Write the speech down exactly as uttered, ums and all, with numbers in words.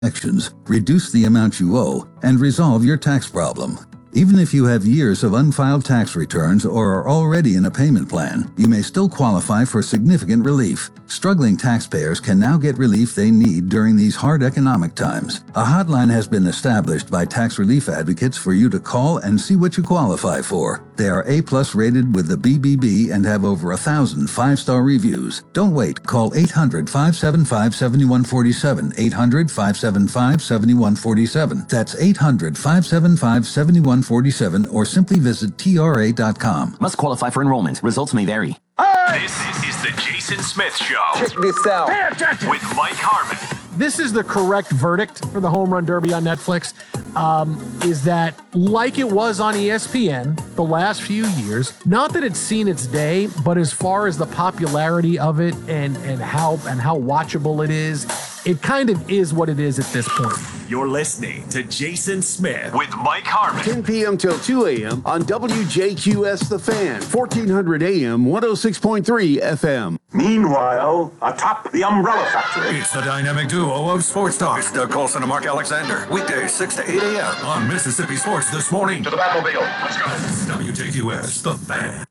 Actions, reduce the amount you owe, and resolve your tax problem. Even if you have years of unfiled tax returns or are already in a payment plan, you may still qualify for significant relief. Struggling taxpayers can now get relief they need during these hard economic times. A hotline has been established by tax relief advocates for you to call and see what you qualify for. They are A-plus rated with the B B B and have over a thousand five-star reviews. Don't wait. Call eight hundred, five seven five, seven one four seven, eight hundred, five seven five, seven one four seven. That's eight hundred, five seven five, seven one four seven or simply visit T R A dot com. Must qualify for enrollment. Results may vary. This is the Jason Smith Show. Check this out. With Mike Harmon. This is the correct verdict for the Home Run Derby on Netflix, um, is that like it was on E S P N the last few years, not that it's seen its day, but as far as the popularity of it and, and how and how watchable it is, it kind of is what it is at this point. You're listening to Jason Smith with Mike Harmon. ten p.m. till two a.m. on W J Q S The Fan, fourteen hundred A M, one oh six point three F M. Meanwhile, atop the Umbrella Factory. It's the dynamic duo of Sports Talk. It's Doug Colson and Mark Alexander. Weekdays, six to eight a.m. on Mississippi Sports This Morning. To the Batmobile. Let's go. W J Q S, The Fan.